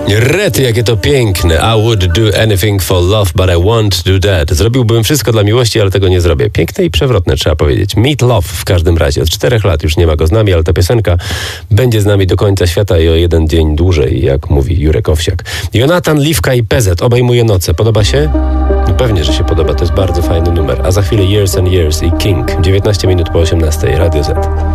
Rety, jakie to piękne. I would do anything for love, but I won't do that. Zrobiłbym wszystko dla miłości, ale tego nie zrobię. Piękne i przewrotne, trzeba powiedzieć. Meat Love w każdym razie. Od 4 lat już nie ma go z nami, ale ta piosenka będzie z nami do końca świata i o 1 dzień dłużej, jak mówi Jurek Owsiak. Jonatan, Liwka i PZ. Obejmuje noce. Podoba się? No pewnie, że się podoba. To jest bardzo fajny numer. A za chwilę Years and Years i King. 19 minut po 18. Radio Z.